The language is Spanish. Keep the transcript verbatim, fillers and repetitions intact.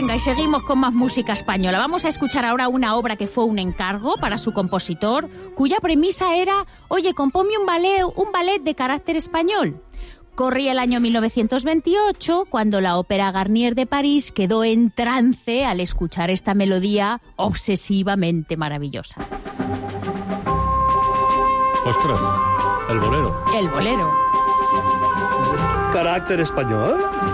Venga, y seguimos con más música española. Vamos a escuchar ahora una obra que fue un encargo para su compositor, cuya premisa era, oye, compónme un ballet, un ballet de carácter español. Corría el año mil novecientos veintiocho, cuando la Ópera Garnier de París quedó en trance al escuchar esta melodía obsesivamente maravillosa. ¡Ostras! El bolero. El bolero. ¿Carácter español?